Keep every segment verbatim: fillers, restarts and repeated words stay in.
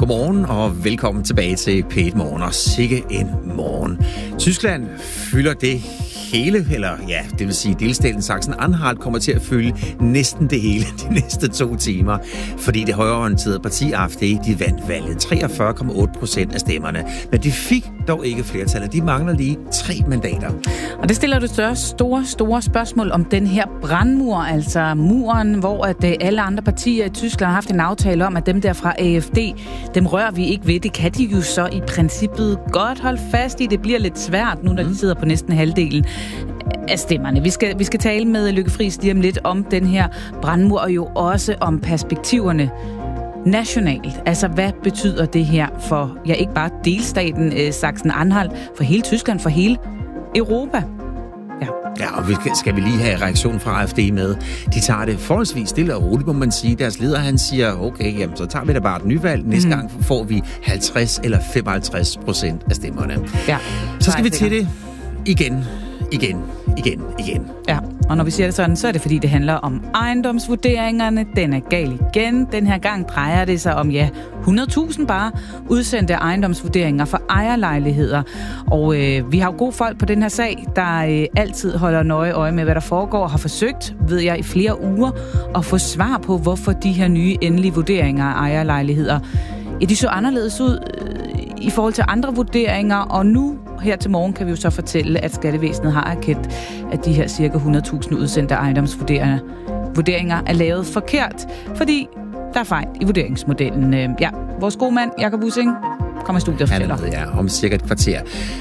Godmorgen og velkommen tilbage til P et Morgen, og sikke en morgen. Tyskland fylder det hele, eller ja, det vil sige delstaten Sachsen-Anhalt kommer til at fylde næsten det hele de næste to timer, fordi det højreorienterede parti A F D, de vandt valget treogfyrre komma otte procent af stemmerne. Men de fik dog ikke flertallet. De mangler lige tre mandater. Og det stiller du større, store, store spørgsmål om den her brandmur, altså muren, hvor at alle andre partier i Tyskland har haft en aftale om, at dem der fra A F D, dem rører vi ikke ved. Det kan de jo så i princippet godt holde fast i. Det bliver lidt svært nu, når de sidder på næsten halvdelen af stemmerne. Vi skal, vi skal tale med Lykke Friis lige om lidt om den her brandmur, og jo også om perspektiverne nationalt. Altså, hvad betyder det her for, ja, ikke bare delstaten øh, Sachsen-Anhalt, for hele Tyskland, for hele Europa? Ja. Ja, og vi skal, skal vi lige have reaktion fra A F D med. De tager det forholdsvis stille og roligt, må man sige. Deres leder, han siger, okay, jamen, så tager vi da bare et nyvalg. Næste mm. gang får vi halvtreds eller femoghalvtreds procent af stemmerne. Ja, så skal vi til det igen, igen, igen, igen. Ja, og når vi siger det sådan, så er det fordi, det handler om ejendomsvurderingerne. Den er gal igen. Den her gang drejer det sig om, ja, hundrede tusind bare udsendte ejendomsvurderinger for ejerlejligheder. Og øh, vi har jo gode folk på den her sag, der øh, altid holder nøje øje med, hvad der foregår, og har forsøgt, ved jeg, i flere uger at få svar på, hvorfor de her nye endelige vurderinger af ejerlejligheder, ja, de så anderledes ud øh, i forhold til andre vurderinger, og nu her til morgen kan vi jo så fortælle, at skattevæsenet har erkendt, at de her cirka hundrede tusind udsendte ejendomsvurderinger vurderinger er lavet forkert, fordi der er fejl i vurderingsmodellen. Ja, vores gode mand, Jakob Ussing, kommer i studiet og fortæller. Han ved, ja, om cirka et kvarter.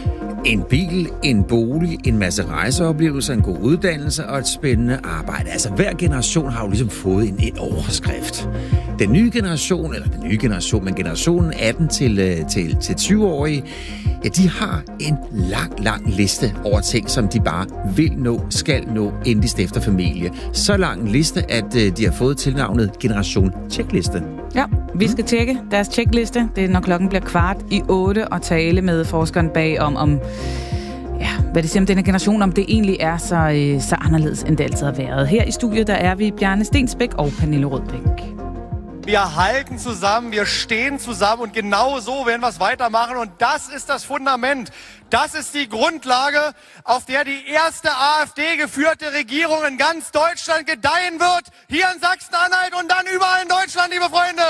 En bil, en bolig, en masse rejseoplevelser, en god uddannelse og et spændende arbejde. Altså, hver generation har jo ligesom fået en, en overskrift. Den nye generation, eller den nye generation, men generationen atten til, til, til tyve-årige, ja, de har en lang, lang liste over ting, som de bare vil nå, skal nå, inden de stifter familie. Så lang en liste, at de har fået tilnavnet Generation Checkliste. Ja, vi skal tjekke deres checkliste. Det er, når klokken bliver kvart i otte, og tale med forskeren bag om, om ja, hvad det siger om denne generation, om det egentlig er så, øh, så anderledes, end det altid har været. Her i studiet, der er vi Bjarne Stensbæk og Pernille Rødbæk. Wir halten zusammen, wir stehen zusammen und genau so werden wir es weitermachen und das ist das Fundament. Das ist die Grundlage, auf der die erste A F D-geführte Regierung in ganz Deutschland gedeihen wird. Hier in Sachsen-Anhalt und dann überall in Deutschland, liebe Freunde.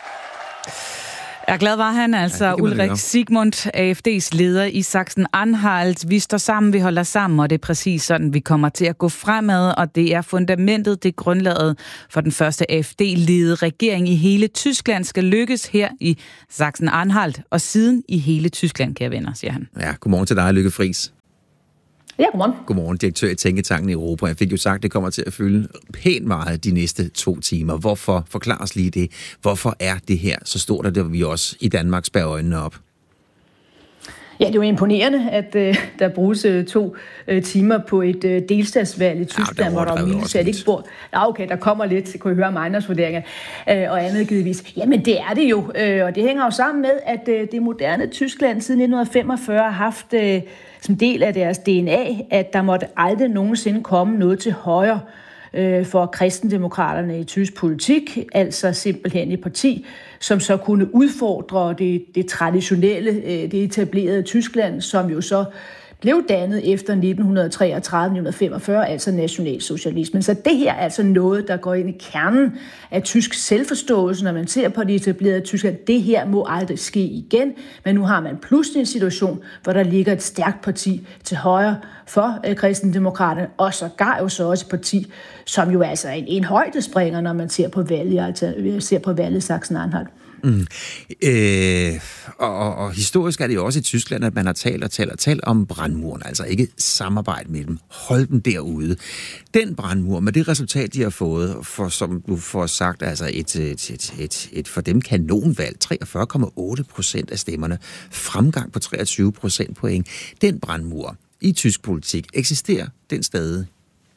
Ja, glad var han, altså ja, Ulrik Sigmund, A F D's leder i Sachsen-Anhalt. Vi står sammen, vi holder sammen, og det er præcis sådan, vi kommer til at gå fremad, og det er fundamentet, det er grundlaget for den første A F D-ledede regering i hele Tyskland skal lykkes her i Sachsen-Anhalt, og siden i hele Tyskland, kære venner, siger han. Ja, godmorgen til dig, Lykke Friis. Ja, godmorgen. Godmorgen, direktør i Tænketanken i Europa. Jeg fik jo sagt, at det kommer til at fylde pænt meget de næste to timer. Hvorfor? Forklar os lige det. Hvorfor er det her så stort, at vi også i Danmark spærrer øjnene op? Ja, det er jo imponerende, at øh, der bruges øh, to øh, timer på et øh, delstatsvalg i Tyskland, ja, hvor der mildt ikke bor. Ja, okay, der kommer lidt, så kunne I høre om ejendomsvurderinger øh, og andet givetvis. Jamen, det er det jo, øh, og det hænger jo sammen med, at øh, det moderne Tyskland siden nitten femogfyrre har haft øh, som del af deres D N A, at der måtte aldrig nogensinde komme noget til højre øh, for kristendemokraterne i tysk politik, altså simpelthen et parti, som så kunne udfordre det, det traditionelle, øh, det etablerede Tyskland, som jo så blev dannet efter nitten treogtredive til nitten femogfyrre, altså nationalsocialismen. Så det her er altså noget, der går ind i kernen af tysk selvforståelse, når man ser på det etablerede Tyskland. Det her må aldrig ske igen, men nu har man pludselig en situation, hvor der ligger et stærkt parti til højre for øh, kristendemokraterne, og sågar jo så også et parti, som jo altså er en, en højdespringer, når man ser på valget, altså ser på valget Sachsen-Anhalt. Mm. Øh, og, og historisk er det jo også i Tyskland, at man har talt og talt og talt om brandmuren, altså ikke samarbejde med dem. Hold dem derude. Den brandmur, med det resultat, de har fået, for, som du får sagt, altså et, et, et, et, et for dem kanonvalg, treogfyrre komma otte procent af stemmerne, fremgang på treogtyve procent point. Den brandmur i tysk politik, eksisterer den stadig?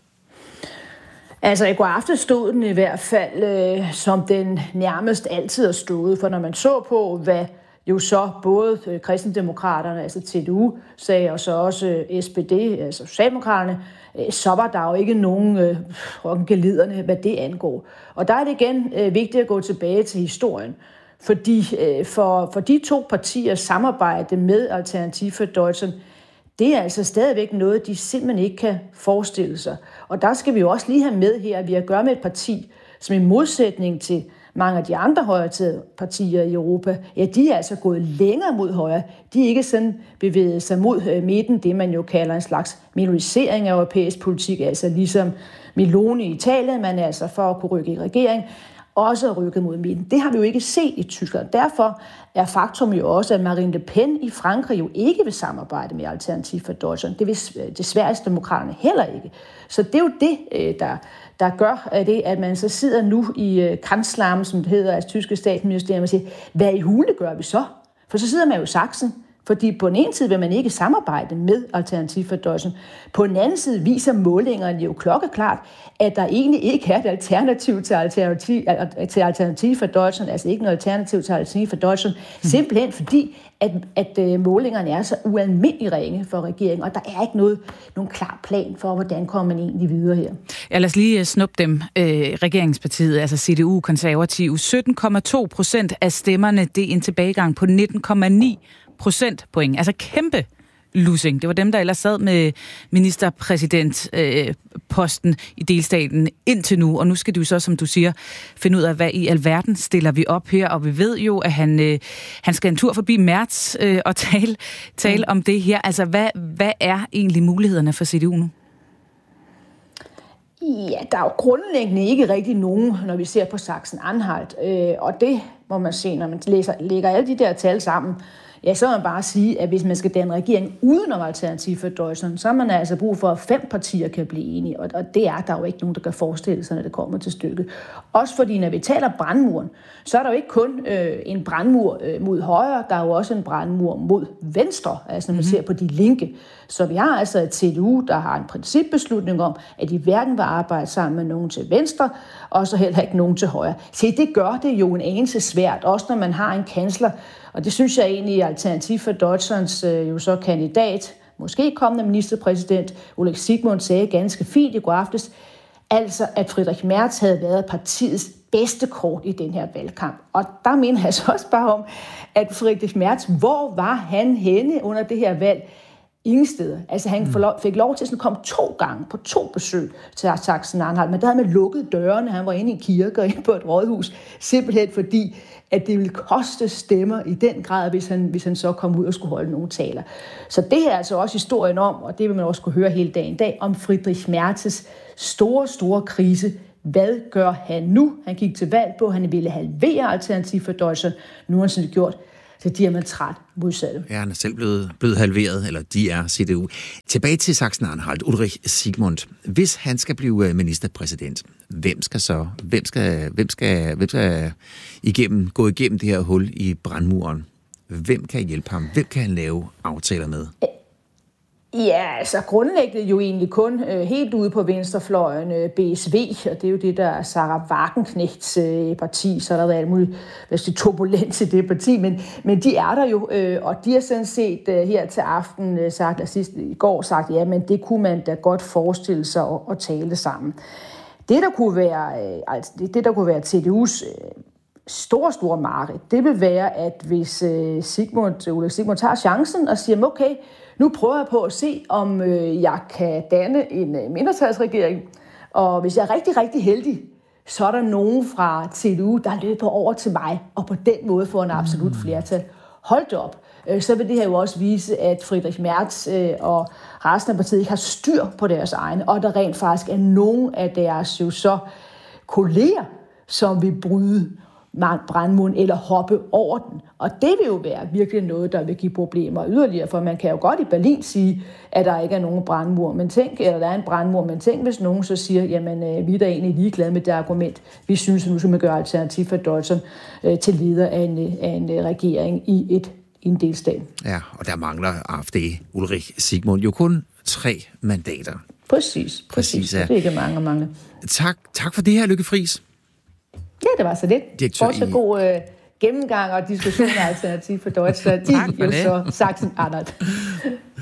Altså i går aftes stod den i hvert fald, øh, som den nærmest altid har stået, for når man så på, hvad jo så både øh, kristendemokraterne, altså T D U, sagde, og så også øh, S P D, altså Socialdemokraterne, øh, så var der jo ikke nogen øh, rokkengeliderne, hvad det angår. Og der er det igen øh, vigtigt at gå tilbage til historien. Fordi øh, for, for de to partiers samarbejde med Alternativ for Deutschland, det er altså stadigvæk noget, de simpelthen ikke kan forestille sig. Og der skal vi jo også lige have med her, at vi har at gøre med et parti, som i modsætning til mange af de andre højreorienterede partier i Europa, ja, de er altså gået længere mod højre. De er ikke sådan bevæget sig mod midten, det man jo kalder en slags minorisering af europæisk politik, altså ligesom Meloni i Italien, man er altså for at kunne rykke i regering, også rykket mod midten. Det har vi jo ikke set i Tyskland. Derfor er faktum jo også, at Marine Le Pen i Frankrig jo ikke vil samarbejde med Alternativ for Deutschland. Det vil desværre demokraterne heller ikke. Så det er jo det, der, der gør det, at man så sidder nu i Kanzleramt, som det hedder, altså tyske statsministerium, og siger, hvad i hule gør vi så? For så sidder man jo i Sachsen. Fordi på den ene side vil man ikke samarbejde med Alternativ for Deutschland. På den anden side viser målingerne jo klokkeklart, at der egentlig ikke er et alternativ til Alternativ, til Alternativ for Deutschland, altså ikke noget alternativ til Alternativ for Deutschland, mm. simpelthen fordi, at, at målingerne er så ualmindelig ringe for regeringen, og der er ikke noget, nogen klar plan for, hvordan kommer man egentlig videre her. Ja, lad os lige snuppe dem. Øh, regeringspartiet, altså C D U, konservative, sytten komma to procent af stemmerne, det er en tilbagegang på nitten komma ni procentpoint. Altså kæmpe losing. Det var dem, der ellers sad med ministerpræsidentposten øh, i delstaten indtil nu, og nu skal du så, som du siger, finde ud af, hvad i alverden stiller vi op her, og vi ved jo, at han, øh, han skal en tur forbi Merz øh, og tale, tale mm. om det her. Altså, hvad, hvad er egentlig mulighederne for C D U nu? Ja, der er jo grundlæggende ikke rigtig nogen, når vi ser på Sachsen-Anhalt, øh, og det må man se, når man læser, lægger alle de der tal sammen. Ja, så må man bare sige, at hvis man skal danne regering udenom Alternativ for Deutschland, så har man altså brug for, at fem partier kan blive enige, og det er der jo ikke nogen, der kan forestille sig, når det kommer til stykket. Også fordi, når vi taler brandmuren, så er der jo ikke kun øh, en brandmur øh, mod højre, der er jo også en brandmur mod venstre, altså når man mm-hmm. ser på de linke. Så vi har altså et C D U, der har en principbeslutning om, at de hverken vil arbejde sammen med nogen til venstre, og så heller ikke nogen til højre. Se, det gør det jo en anelse svært, også når man har en kansler. Og det synes jeg egentlig, Alternativ for Deutschlands øh, jo så kandidat, måske kommende ministerpræsident, Ulrik Sigmund, sagde ganske fint i går aftes, altså at Friedrich Merz havde været partiets bedste kort i den her valgkamp. Og der mener jeg så også bare om, at Friedrich Merz, hvor var han henne under det her valg? Ingen steder. Altså han fik lov til at komme to gange på to besøg til Sachsen-Anhalt, men der havde man lukket dørene, han var inde i en kirke og inde på et rådhus, simpelthen fordi, at det ville koste stemmer i den grad, hvis han, hvis han så kom ud og skulle holde nogle taler. Så det er altså også historien om, og det vil man også kunne høre hele dagen i dag, om Friedrich Merz's store, store krise. Hvad gør han nu? Han gik til valg på, at han ville halvere Alternativ for Deutschland. Nu har han sådan gjort det diametralt modsatte. Ja, han er selv blevet, blevet halveret, eller de er C D U. Tilbage til Sachsen-Anhalt, Ulrich Sigmund. Hvis han skal blive ministerpræsident, hvem skal så, hvem skal, hvem skal, hvem skal igennem, gå igennem det her hul i brandmuren? Hvem kan hjælpe ham? Hvem kan han lave aftaler med? Ja, altså grundlæggende jo egentlig kun øh, helt ude på venstrefløjen øh, B S V, og det er jo det, der er Sarah Wagenknechts øh, parti, så er der været alt muligt turbulens i det parti, men, men de er der jo, øh, og de har sådan set øh, her til aften øh, sagt, eller sidst i går sagt, ja, men det kunne man da godt forestille sig at, at tale sammen. Det, der kunne være, øh, altså, det, det, der kunne være C D U's øh, store, store marked, det vil være, at hvis øh, Sigmund, Ulrik Sigmund tager chancen og siger, okay, nu prøver jeg på at se, om øh, jeg kan danne en øh, mindretalsregering. Og hvis jeg er rigtig, rigtig heldig, så er der nogen fra C D U, der løber over til mig, og på den måde får en absolut flertal. Hold det op. Øh, så vil det her jo også vise, at Friedrich Merz øh, og resten af partiet ikke har styr på deres egne, og der rent faktisk er nogen af deres jo så kolleger, som vil bryde brandmuren eller hoppe over den. Og det vil jo være virkelig noget, der vil give problemer yderligere, for man kan jo godt i Berlin sige, at der ikke er nogen brandmur, men tænk, eller der er en brandmur, men tænk, hvis nogen så siger, jamen, vi er da egentlig ligeglade med det argument. Vi synes, at nu skal man gøre Alternativ for Deutschland øh, til leder af en, af en regering i et i en delstat. Ja, og der mangler A F D, Ulrich Sigmund, jo kun tre mandater. Præcis, præcis. præcis ja. Det er ikke mange, mange. Tak, tak for det her, Lykke Friis. Ja, det var så lidt. Også i... god øh, gennemgang og diskussion af Alternativ for Deutschland i så Sachsen-Anhalt.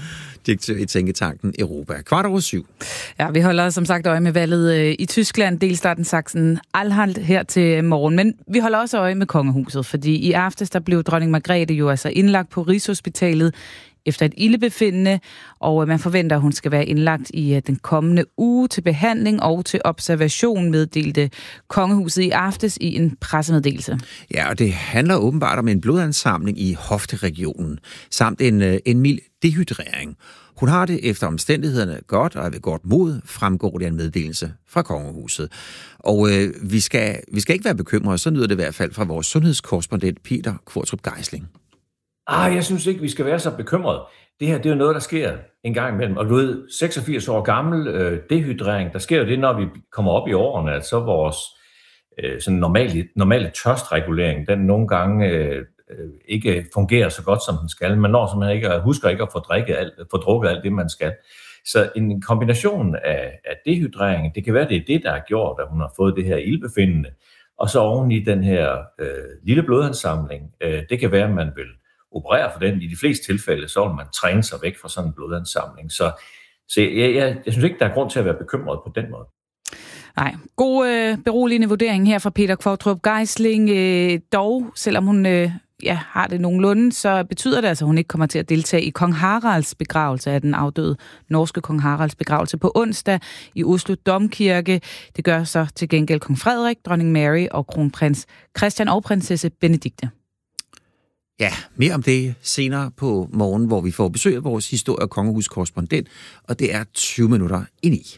direktør i Tænketanken Europa. Kvart over syv. Ja, vi holder som sagt øje med valget i Tyskland, delstaten Sachsen-Anhalt her til morgen. Men vi holder også øje med kongehuset, fordi i aftes der blev dronning Margrethe jo altså indlagt på Rigshospitalet efter et ildebefindende, og man forventer, at hun skal være indlagt i den kommende uge til behandling og til observation, meddelte kongehuset i aftes i en pressemeddelelse. Ja, og det handler åbenbart om en blodansamling i hofteregionen, samt en, en mild dehydrering. Hun har det efter omstændighederne godt og er ved godt mod, fremgår det en meddelelse fra kongehuset. Og øh, vi, skal, vi skal ikke være bekymrede, så nyder det i hvert fald fra vores sundhedskorrespondent Peter Kvartrup Geisling. Ah, jeg synes ikke, vi skal være så bekymrede. Det her, det er jo noget, der sker en gang imellem. Og du ved, seksogfirs år gammel øh, dehydrering, der sker jo det, når vi kommer op i årene, at så vores øh, sådan normale, normale tørstregulering, den nogle gange øh, ikke fungerer så godt, som den skal. Man når simpelthen ikke, husker ikke at få, drikket alt, få drukket alt det, man skal. Så en kombination af, af dehydrering, det kan være, det er det, der har gjort, at hun har fået det her ildbefindende. Og så oven i den her øh, lille blodansamling, øh, det kan være, at man vil operere for den. I de fleste tilfælde, så vil man træne sig væk fra sådan en blodansamling. Så, så jeg, jeg, jeg synes ikke, der er grund til at være bekymret på den måde. Nej, god øh, beroligende vurdering her fra Peter Kvartrup Geisling. Øh, dog, selvom hun øh, ja, har det nogenlunde, så betyder det altså, at hun ikke kommer til at deltage i kong Haralds begravelse af den afdøde norske kong Haralds begravelse på onsdag i Oslo Domkirke. Det gør så til gengæld kong Frederik, dronning Mary og kronprins Christian og prinsesse Benedikte. Ja, mere om det senere på morgen, hvor vi får besøg af vores historie- og kongehuskorrespondent, og det er tyve minutter ind i.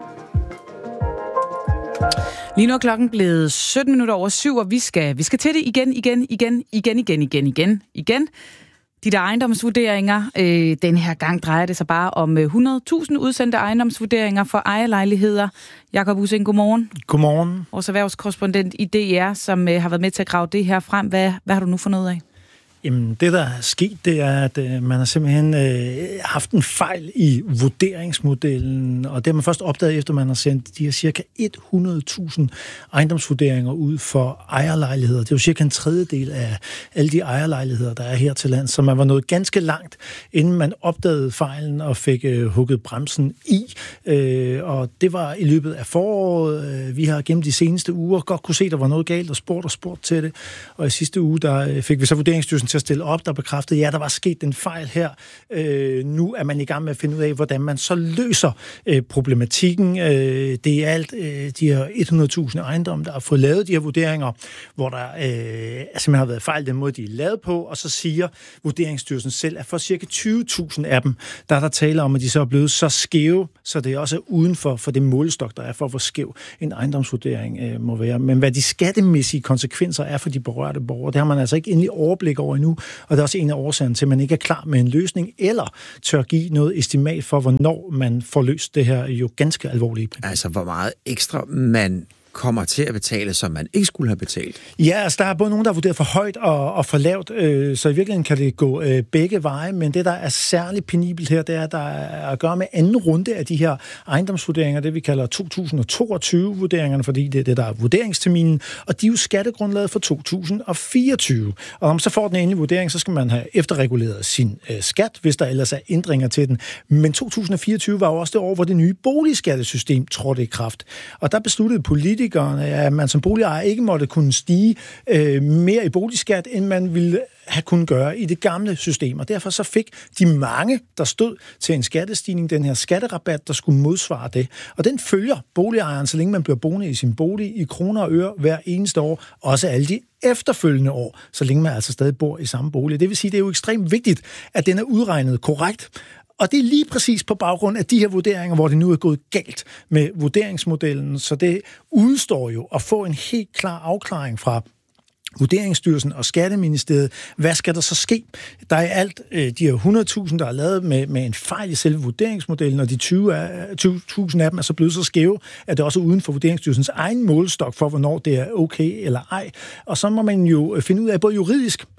Lige nu er klokken blevet sytten minutter over syv, og vi skal, vi skal til det igen, igen, igen, igen, igen, igen, igen, igen. De der ejendomsvurderinger, øh, den her gang drejer det sig bare om hundrede tusind udsendte ejendomsvurderinger for ejerlejligheder. Jakob Ussing, godmorgen. Godmorgen. Vores erhvervskorrespondent i D R, som øh, har været med til at grave det her frem. Hvad, hvad har du nu fundet ud af? Jamen, det, der er sket, det er, at øh, man har simpelthen øh, haft en fejl i vurderingsmodellen, og det har man først opdaget, efter man har sendt de her cirka hundrede tusind ejendomsvurderinger ud for ejerlejligheder. Det er jo cirka en tredjedel af alle de ejerlejligheder, der er her til land, så man var nået ganske langt, inden man opdagede fejlen og fik øh, hugget bremsen i. Øh, og det var i løbet af foråret. Øh, vi har gennem de seneste uger godt kunne se, der var noget galt, og spurgt og spurgt til det. Og i sidste uge, der øh, fik vi så Vurderingsstyrelsen til at stille op, der bekræftede, ja, der var sket en fejl her. Øh, nu er man i gang med at finde ud af, hvordan man så løser øh, problematikken. Øh, det er alt øh, de her hundrede tusind ejendomme, der har fået lavet de her vurderinger, hvor der øh, simpelthen har været fejl den måde, de er lavet på, og så siger Vurderingsstyrelsen selv, at for cirka tyve tusind af dem, der er der tale om, at de så er blevet så skæve, så det også er uden for, for det målestok, der er for, hvor skæv en ejendomsvurdering øh, må være. Men hvad de skattemæssige konsekvenser er for de berørte borgere, det har man altså ikke endelig overblik over endnu, og det er også en af årsagerne til, at man ikke er klar med en løsning, eller tør give noget estimat for, hvornår man får løst det her jo ganske alvorlige problem. Altså, hvor meget ekstra man kommer til at betale, som man ikke skulle have betalt? Ja, altså der er både nogen, der er vurderet for højt og, og for lavt, øh, så i virkeligheden kan det gå øh, begge veje, men det, der er særligt penibelt her, det er, at der er at gøre med anden runde af de her ejendomsvurderinger, det vi kalder to tusind og toogtyve-vurderingerne, fordi det er det, der er vurderingsterminen, og de er jo skattegrundlaget for to tusind og fireogtyve. Og om så får den endelige vurdering, så skal man have efterreguleret sin øh, skat, hvis der ellers er ændringer til den. Men to tusind og fireogtyve var jo også det år, hvor det nye boligskattesystem trådte i kraft, og der besluttede politikere, at man som boligejer ikke måtte kunne stige øh, mere i boligskat, end man ville have kunnet gøre i det gamle system. Og derfor så fik de mange, der stod til en skattestigning, den her skatterabat, der skulle modsvare det. Og den følger boligejeren, så længe man bliver boende i sin bolig, i kroner og øre hver eneste år, også alle de efterfølgende år, så længe man altså stadig bor i samme bolig. Det vil sige, det er jo ekstremt vigtigt, at den er udregnet korrekt. Og det er lige præcis på baggrund af de her vurderinger, hvor det nu er gået galt med vurderingsmodellen. Så det udstår jo at få en helt klar afklaring fra Vurderingsstyrelsen og Skatteministeriet. Hvad skal der så ske? Der er alt øh, de her hundrede tusind, der er lavet med, med en fejl i selve vurderingsmodellen, og de tyve tusind af dem er så blevet så skæve, at det også er uden for Vurderingsstyrelsens egen målestok for, hvornår det er okay eller ej. Og så må man jo finde ud af, både juridisk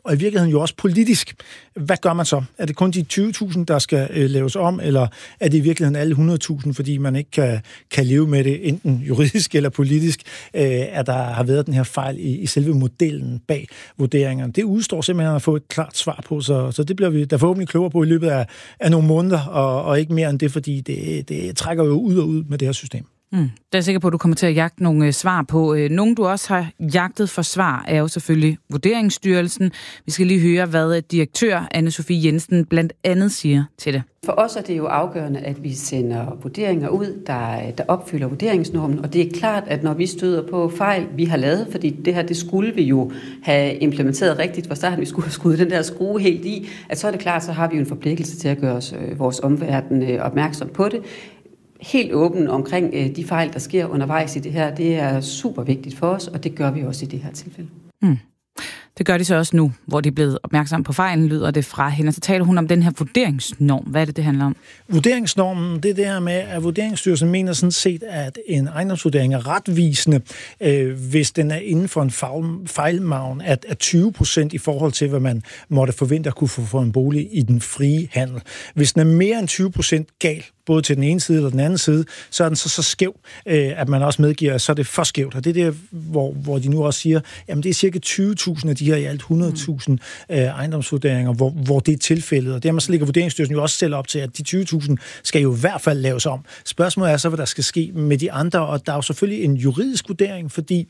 og i virkeligheden jo også politisk. Hvad gør man så? Er det kun de tyve tusind, der skal øh, laves om, eller er det i virkeligheden alle hundrede tusind, fordi man ikke kan, kan leve med det, enten juridisk eller politisk, øh, at der har været den her fejl i, i selve modellen bag vurderingerne? Det udstår simpelthen at få et klart svar på, så, så det bliver vi der forhåbentlig klogere på i løbet af, af nogle måneder, og, og ikke mere end det, fordi det, det trækker jo ud og ud med det her system. Mm. Det er jeg sikker på, at du kommer til at jagte nogle svar på. Nogle, du også har jagtet for svar, er jo selvfølgelig Vurderingsstyrelsen. Vi skal lige høre, hvad direktør Anne-Sophie Jensen blandt andet siger til det. For os er det jo afgørende, at vi sender vurderinger ud, der, der opfylder vurderingsnormen, og det er klart, at når vi støder på fejl, vi har lavet, fordi det her, det skulle vi jo have implementeret rigtigt fra starten, vi skulle have skruet den der skrue helt i, at så er det klart, så har vi jo en forpligtelse til at gøre os, vores omverden opmærksom på det. Helt åben omkring de fejl, der sker undervejs i det her, det er super vigtigt for os, og det gør vi også i det her tilfælde. Mm. Det gør de så også nu, hvor de er blevet opmærksom på fejlen, lyder det fra hende. Så taler hun om den her vurderingsnorm. Hvad er det, det handler om? Vurderingsnormen, det er det her med, at Vurderingsstyrelsen mener sådan set, at en ejendomsvurdering er retvisende, øh, hvis den er inden for en fejlmargen at, at tyve procent i forhold til, hvad man måtte forvente at kunne få for en bolig i den frie handel. Hvis den er mere end tyve procent gal, både til den ene side eller den anden side, så er den så, så skæv, øh, at man også medgiver, at så er det for skævt. Og det er det, hvor, hvor de nu også siger, jamen det er cirka tyve tusind af de her i alt hundrede tusind øh, ejendomsvurderinger, hvor, hvor det er tilfældet. Og dermed så ligger Vurderingsstyrelsen jo også selv op til, at de tyve tusind skal jo i hvert fald laves om. Spørgsmålet er så, hvad der skal ske med de andre, og der er jo selvfølgelig en juridisk vurdering, fordi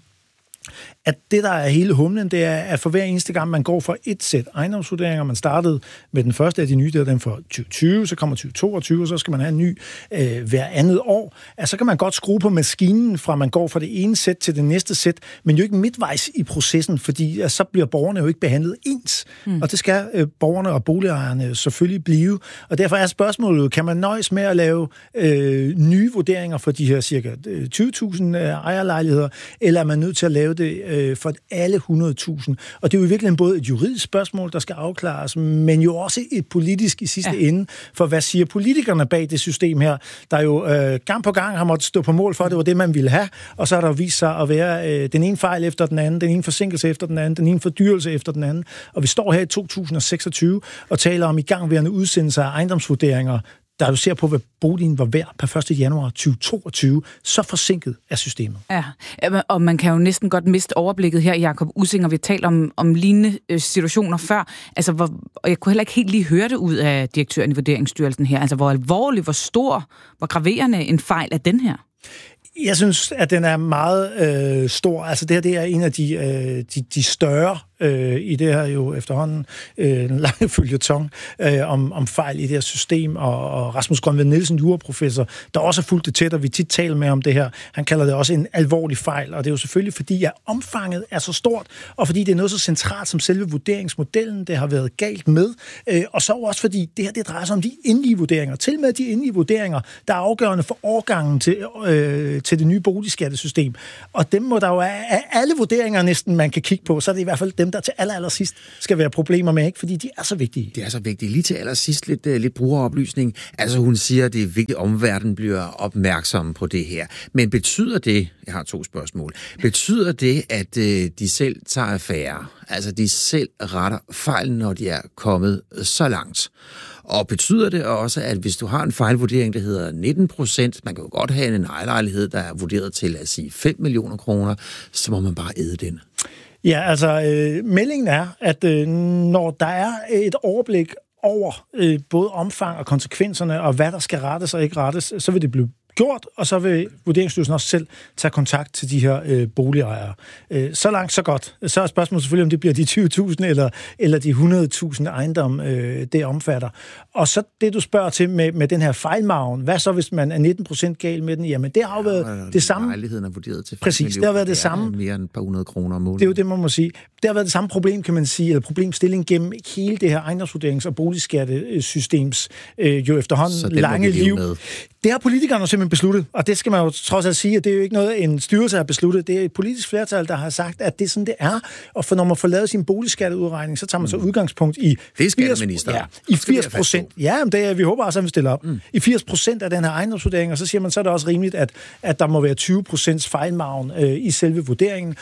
at det, der er hele humlen, det er, at for hver eneste gang, man går fra et sæt ejendomsvurderinger, man startede med den første af de nye, det er den for tyve tyve, så kommer tyve toogtyve, og så skal man have en ny øh, hver andet år. Altså, så kan man godt skrue på maskinen, fra man går fra det ene sæt til det næste sæt, men jo ikke midtvejs i processen, fordi altså, så bliver borgerne jo ikke behandlet ens. Mm. Og det skal øh, borgerne og boligejerne selvfølgelig blive. Og derfor er spørgsmålet, kan man nøjes med at lave øh, nye vurderinger for de her cirka tyve tusind øh, ejerlejligheder, eller er man nødt til at lave det øh, for alle hundrede tusind. Og det er jo i virkeligheden både et juridisk spørgsmål, der skal afklares, men jo også et politisk i sidste ja. ende, for hvad siger politikerne bag det system her, der jo øh, gang på gang har måttet stå på mål for, at det var det, man ville have, og så har der vist sig at være øh, den ene fejl efter den anden, den ene forsinkelse efter den anden, den ene fordyrelse efter den anden. Og vi står her i to tusind seksogtyve og taler om igangværende udsendelser af ejendomsvurderinger, der jo ser på, hvad boligen var værd per første januar tyve toogtyve, så forsinket er systemet. Ja, og man kan jo næsten godt miste overblikket her, Jakob Ussinger. Vi talte om, om lignende situationer før, altså, hvor, og jeg kunne heller ikke helt lige høre det ud af direktøren i Vurderingsstyrelsen her, altså hvor alvorlig, hvor stor, hvor graverende en fejl er den her? Jeg synes, at den er meget øh, stor. Altså det her, det er en af de, øh, de, de større øh, i det her jo efterhånden øh, en lange føljeton øh, om, om fejl i det her system, og, og Rasmus Grønved Nielsen, juraprofessor, der også har fulgt det tæt, og vi tit taler med om det her. Han kalder det også en alvorlig fejl, og det er jo selvfølgelig fordi, at omfanget er så stort, og fordi det er noget så centralt som selve vurderingsmodellen, det har været galt med, øh, og så også fordi det her, det drejer sig om de endelige vurderinger. Til med de endelige vurderinger, der er afgørende for overgangen til, øh, til det nye boligskattesystem. Og dem må der jo af alle vurderinger næsten, man kan kigge på, så er det i hvert fald dem, der til aller, aller sidst skal være problemer med, ikke? Fordi de er så vigtige. Det er så vigtigt. Lige til allersidst lidt, lidt brugeroplysning. Altså hun siger, at det er vigtigt, at omverdenen bliver opmærksom på det her. Men betyder det, jeg har to spørgsmål, betyder det, at øh, de selv tager affære? Altså de selv retter fejlen, når de er kommet så langt? Og betyder det også, at hvis du har en fejlvurdering, der hedder nitten procent, man kan jo godt have en ejerlejlighed, der er vurderet til, lad os sige, fem millioner kroner, så må man bare æde den? Ja, altså, øh, meldingen er, at øh, når der er et overblik over øh, både omfang og konsekvenserne, og hvad der skal rettes og ikke rettes, så vil det blive gjort, og så vil Vurderingsstyrelsen også selv tage kontakt til de her øh, boligejere. Øh, så langt, så godt. Så er spørgsmålet selvfølgelig, om det bliver de tyve tusind eller, eller de hundrede tusind ejendom, øh, det omfatter. Og så det, du spørger til med, med den her fejlmargen, hvad så, hvis man er nitten procent gal med den? Jamen, det har jo været ja, det samme. Lejligheden er vurderet til præcis, millioner. Det har været det, det samme. Mere end et par hundrede kroner om måneden. Det er jo det, man må sige. Det har været det samme problem, kan man sige, eller problemstilling gennem hele det her ejendomsvurderings- og boligskattesystems øh, jo efterhånden lange liv. Med. Det har politikerne simpelthen besluttet, og det skal man jo trods alt sige, at det er jo ikke noget, en styrelse har besluttet. Det er et politisk flertal, der har sagt, at det er sådan, det er. Og for når man får lavet sin boligskatteudregning, så tager man så udgangspunkt i det er skatteminister. Ja, i firs procent. Ja, men det er, vi håber også, at vi stiller op. Mm. I firs procent af den her ejendomsvurdering, og så siger man, så er det også rimeligt, at, at der må være tyve procent fejlmargen øh, i selve vurderingen.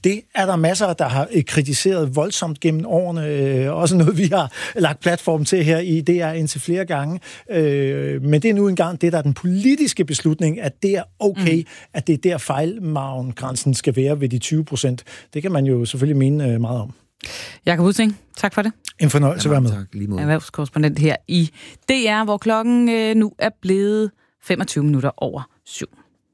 Det er der masser, der har kritiseret voldsomt gennem årene. Også noget, vi har lagt platform til her i D R indtil flere gange. Men det er nu engang det, der er den politiske beslutning, at det er okay, mm. at det er der fejlmargengrænsen skal være ved de tyve procent. Det kan man jo selvfølgelig mene meget om. Jakob Ussing, tak for det. En fornøjelse at være med. Tak, lige måde. Erhvervskorrespondent her i D R, hvor klokken øh, nu er blevet femogtyve minutter over syv.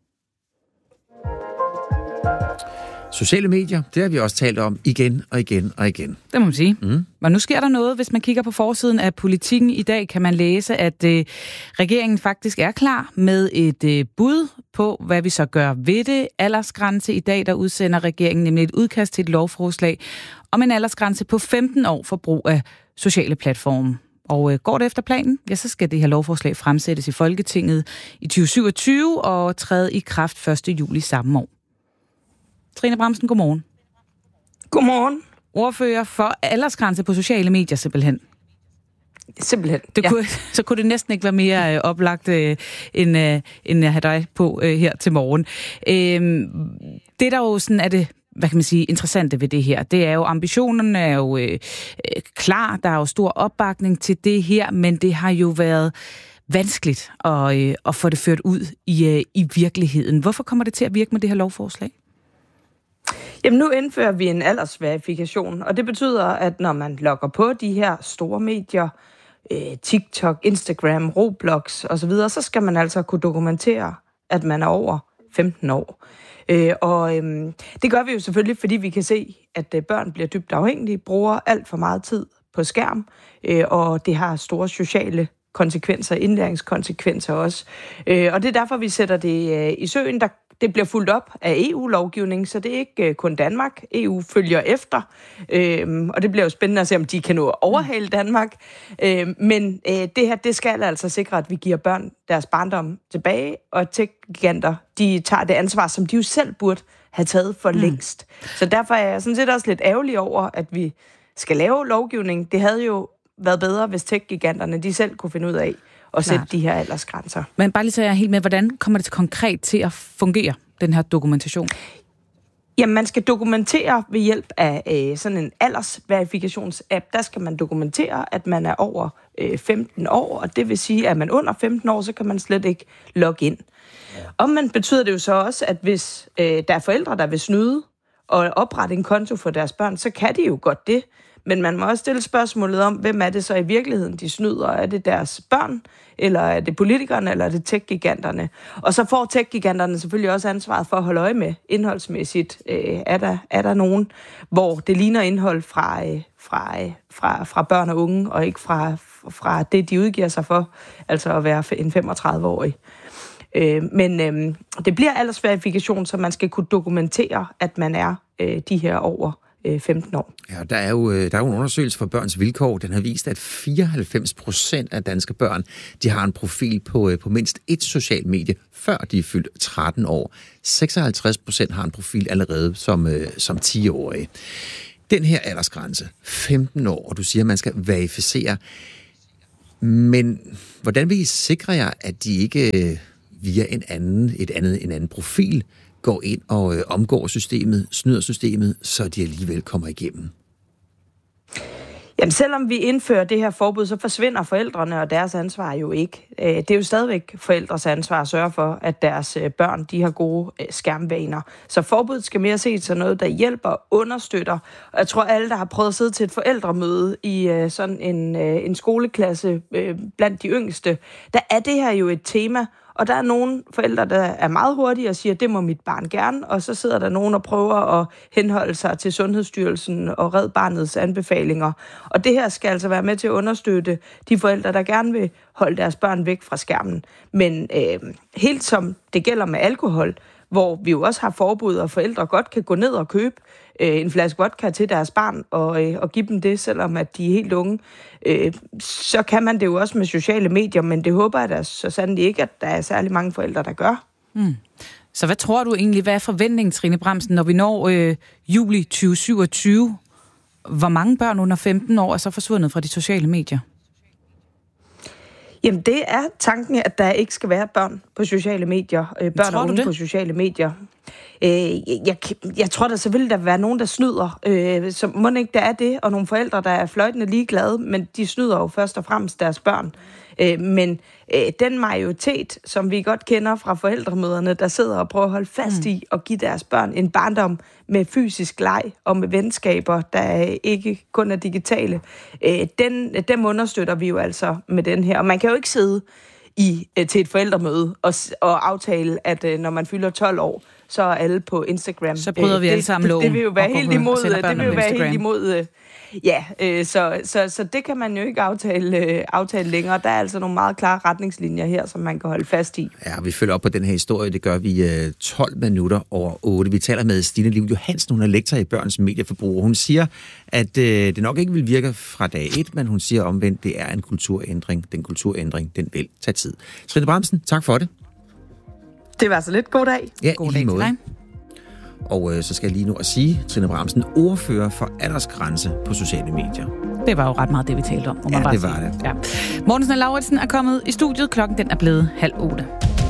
Sociale medier, det har vi også talt om igen og igen og igen. Det må man sige. Mm. Men nu sker der noget. Hvis man kigger på forsiden af Politikken i dag, kan man læse, at øh, regeringen faktisk er klar med et øh, bud på, hvad vi så gør ved det. Aldersgrænse i dag, der udsender regeringen nemlig et udkast til et lovforslag om en aldersgrænse på femten år for brug af sociale platforme. Og øh, går det efter planen, ja, så skal det her lovforslag fremsættes i Folketinget i tyve syvogtyve og træde i kraft første juli samme år. Trine Bramsen, godmorgen. Godmorgen. Ordfører for aldersgrænse på sociale medier, simpelthen. Simpelthen, det ja. kunne, Så kunne det næsten ikke være mere øh, oplagt, øh, end, øh, end at have dig på øh, her til morgen. Øh, det, der jo sådan er det, hvad kan man sige, interessante ved det her, det er jo, ambitionen er jo øh, klar, der er jo stor opbakning til det her, men det har jo været vanskeligt at, øh, at få det ført ud i, øh, i virkeligheden. Hvorfor kommer det til at virke med det her lovforslag? Jamen nu indfører vi en aldersverifikation, og det betyder, at når man logger på de her store medier, øh, TikTok, Instagram, Roblox osv., så skal man altså kunne dokumentere, at man er over femten år. Øh, og øh, det gør vi jo selvfølgelig, fordi vi kan se, at øh, børn bliver dybt afhængige, bruger alt for meget tid på skærm, øh, og det har store sociale konsekvenser, indlæringskonsekvenser også. Øh, og det er derfor, vi sætter det øh, i søen, der det bliver fulgt op af E U-lovgivning, så det er ikke kun Danmark. E U følger efter, øhm, og det bliver jo spændende at se, om de kan nå at overhale Danmark. Øhm, men øh, det her, det skal altså sikre, at vi giver børn deres barndom tilbage, og tech-giganter, de tager det ansvar, som de jo selv burde have taget for mm. længst. Så derfor er jeg sådan set også lidt ærgerlig over, at vi skal lave lovgivning. Det havde jo været bedre, hvis tech-giganterne de selv kunne finde ud af og sætte de her aldersgrænser. Men bare lige så jeg er helt med, hvordan kommer det til konkret til at fungere, den her dokumentation? Jamen, man skal dokumentere ved hjælp af øh, sådan en aldersverifikations-app. Der skal man dokumentere, at man er over øh, femten år, og det vil sige, at man under femten år, så kan man slet ikke logge ind. Ja. Omvendt betyder det jo så også, at hvis øh, der er forældre, der vil snyde og oprette en konto for deres børn, så kan de jo godt det. Men man må også stille spørgsmålet om, hvem er det så i virkeligheden, de snyder? Er det deres børn, eller er det politikerne, eller er det tech-giganterne? Og så får tech-giganterne selvfølgelig også ansvaret for at holde øje med indholdsmæssigt. Øh, er, der, er der nogen, hvor det ligner indhold fra, øh, fra, øh, fra, fra børn og unge, og ikke fra, fra det, de udgiver sig for, altså at være en femogtredive-årig? Øh, men øh, det bliver aldersverifikation, så man skal kunne dokumentere, at man er øh, de her over femten år. Ja, der er jo der er jo en undersøgelse for Børns Vilkår. Den har vist, at fireoghalvfems procent af danske børn, de har en profil på, på mindst et socialt medie, før de er fyldt tretten år. seksoghalvtreds procent har en profil allerede som, som ti-årige. Den her aldersgrænse, femten år, og du siger, at man skal verificere. Men hvordan vil I sikre jer, at de ikke via en anden, et andet, en anden profil går ind og øh, omgår systemet, snyder systemet, så de alligevel kommer igennem? Jamen, selvom vi indfører det her forbud, så forsvinder forældrene og deres ansvar jo ikke. Det er jo stadigvæk forældres ansvar at sørge for, at deres børn de har gode skærmvaner. Så forbuddet skal mere ses som noget, der hjælper og understøtter. Og jeg tror, alle, der har prøvet at sidde til et forældremøde i sådan en, en skoleklasse blandt de yngste, der er det her jo et tema. Og der er nogle forældre, der er meget hurtige og siger, det må mit barn gerne, og så sidder der nogen og prøver at henholde sig til Sundhedsstyrelsen og Red Barnets anbefalinger. Og det her skal altså være med til at understøtte de forældre, der gerne vil holde deres børn væk fra skærmen. Men øh, helt som det gælder med alkohol, hvor vi jo også har forbud, og forældre godt kan gå ned og købe øh, en flaske vodka til deres barn og, øh, og give dem det, selvom at de er helt unge, øh, så kan man det jo også med sociale medier, men det håber jeg da så sandelig ikke, at der er særlig mange forældre, der gør. Mm. Så hvad tror du egentlig, hvad er forventningen, Trine Bramsen, når vi når øh, juli tyve syvogtyve? Hvor mange børn under femten år er så forsvundet fra de sociale medier? Jamen, det er tanken, at der ikke skal være børn på sociale medier. Øh, børn og unge på sociale medier. Øh, jeg, jeg tror, der selvfølgelig der vil være nogen, der snyder. Øh, så må ikke der er det, og nogle forældre, der er fløjtende ligeglade, men de snyder jo først og fremmest deres børn. Øh, men øh, den majoritet, som vi godt kender fra forældremøderne, der sidder og prøver at holde fast mm. i at give deres børn en barndom med fysisk leg og med venskaber, der ikke kun er digitale, øh, den, dem understøtter vi jo altså med den her. Og man kan jo ikke sidde i, til et forældremøde og, og aftale, at øh, når man fylder tolv år, så er alle på Instagram. Så bryder vi øh, alle sammen loven. Det, det vil jo være helt imod, det vil jo være helt imod, ja, øh, så, så, så det kan man jo ikke aftale, øh, aftale længere. Der er altså nogle meget klare retningslinjer her, som man kan holde fast i. Ja, vi følger op på den her historie. Det gør vi øh, tolv minutter over otte. Vi taler med Stine Liv Johansen, hun er lektor i børns medieforbrug. Hun siger, at øh, det nok ikke vil virke fra dag et, men hun siger omvendt, det er en kulturændring. Den kulturændring, den vil tage tid. Trine Bramsen, tak for det. Det var så lidt. God dag. Ja, God i lige dag måde. Og øh, så skal jeg lige nu at sige, Trine Bramsen, ordfører for aldersgrænse på sociale medier. Det var jo ret meget det, vi talte om. Må man ja, bare det var sige. det. Ja. Mortensen og Lauritsen er kommet i studiet. Klokken den er blevet halv otte.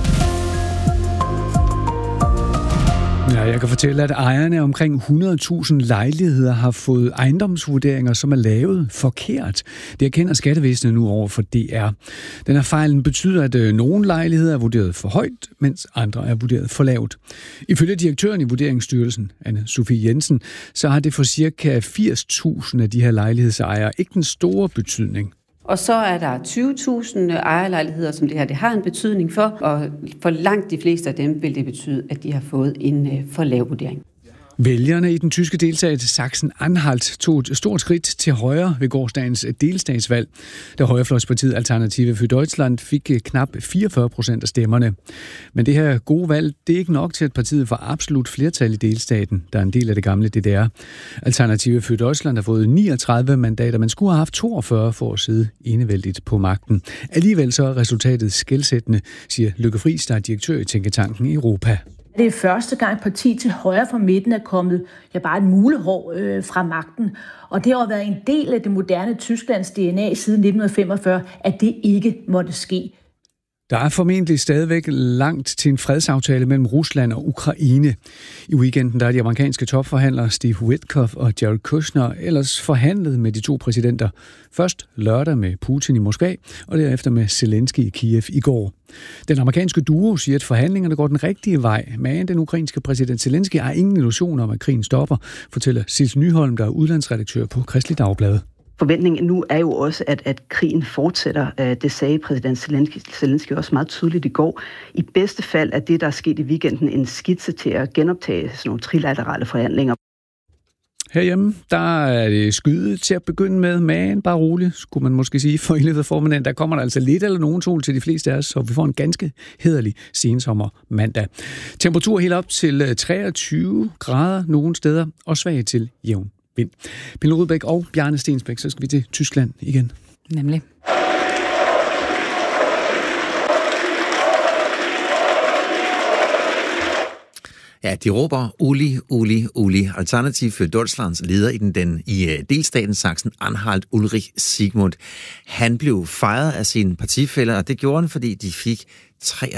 Ja, jeg kan fortælle, at ejerne af omkring hundrede tusind lejligheder har fået ejendomsvurderinger, som er lavet forkert. Det erkender Skattevæsenet nu over for D R. Den her fejlen betyder, at nogle lejligheder er vurderet for højt, mens andre er vurderet for lavt. Ifølge direktøren i Vurderingsstyrelsen, Anne Sofie Jensen, så har det for cirka firs tusind af de her lejlighedsejere ikke den store betydning. Og så er der tyve tusind ejerlejligheder, som det her det har en betydning for, og for langt de fleste af dem vil det betyde, at de har fået en for lav vurdering. Vælgerne i den tyske delstat Sachsen-Anhalt tog et stort skridt til højre ved gårsdagens delstatsvalg, da højrefløjspartiet Alternative für Deutschland fik knap fireogfyrre procent af stemmerne. Men det her gode valg, det er ikke nok til, at partiet får absolut flertal i delstaten, der er en del af det gamle D D R. Alternative für Deutschland har fået niogtredive mandater, men skulle have haft toogfyrre for at sidde enevældigt på magten. Alligevel så er resultatet skelsættende, siger Lykke Friis, der er direktør i Tænketanken Europa. Det er første gang parti til højre for midten er kommet ja, bare et mulehår øh, fra magten. Og det har været en del af det moderne Tysklands D N A siden nitten femogfyrre, at det ikke måtte ske. Der er formentlig stadigvæk langt til en fredsaftale mellem Rusland og Ukraine. I weekenden der er de amerikanske topforhandlere Steve Witkoff og Jared Kushner ellers forhandlet med de to præsidenter. Først lørdag med Putin i Moskva, og derefter med Zelensky i Kiev i går. Den amerikanske duo siger, at forhandlingerne går den rigtige vej, men den ukrainske præsident Zelensky har ingen illusioner om, at krigen stopper, fortæller Sils Nyholm, der er udlandsredaktør på Kristeligt Dagblad. Forventningen nu er jo også, at, at krigen fortsætter. Det sagde præsident Zelensky, Zelensky også meget tydeligt i går. I bedste fald er det, der er sket i weekenden, en skitse til at genoptage sådan nogle trilaterale forhandlinger. Herhjemme, der er det skyet til at begynde med, men bare roligt, skulle man måske sige, for i løbet af formiddagen, der kommer der altså lidt eller nogen sol til de fleste af os, så vi får en ganske hæderlig sensommer mandag. Temperatur helt op til treogtyve grader nogle steder, og svag til jævn vind. Pelle Rudbæk og Bjarne Stensbæk, så skal vi til Tyskland igen. Nemlig. Ja, de råber Uli, Uli, Uli. Alternativ für Deutschlands leder i den, den i delstaten Sachsen-Anhalt, Ulrich Siegmund. Han blev fejret af sine partifæller, og det gjorde han, fordi de fik tre